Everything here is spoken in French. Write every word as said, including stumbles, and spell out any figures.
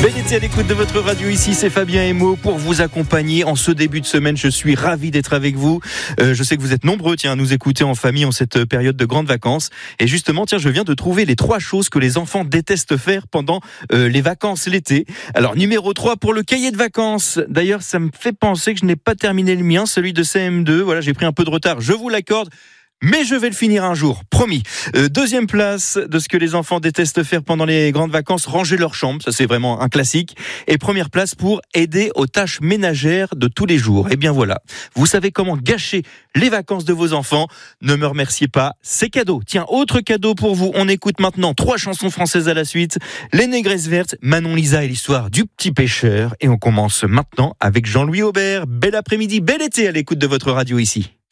Bel été à l'écoute de votre radio, ici c'est Fabien Emo pour vous accompagner en ce début de semaine. Je suis ravi d'être avec vous. Euh, je sais que vous êtes nombreux tiens, à nous écouter en famille en cette période de grandes vacances. Et justement, tiens, je viens de trouver les trois choses que les enfants détestent faire pendant euh, les vacances l'été. Alors numéro trois pour le cahier de vacances. D'ailleurs, ça me fait penser que je n'ai pas terminé le mien, celui de C M deux. Voilà, j'ai pris un peu de retard, je vous l'accorde. Mais je vais le finir un jour, promis. Euh, deuxième place de ce que les enfants détestent faire pendant les grandes vacances, ranger leur chambre, ça c'est vraiment un classique. Et première place pour aider aux tâches ménagères de tous les jours. Et bien voilà, vous savez comment gâcher les vacances de vos enfants. Ne me remerciez pas, c'est cadeau. Tiens, autre cadeau pour vous, on écoute maintenant trois chansons françaises à la suite. Les Négresses Vertes, Manon Lisa et l'histoire du petit pêcheur. Et on commence maintenant avec Jean-Louis Aubert. Bel après-midi, bel été à l'écoute de votre radio ici.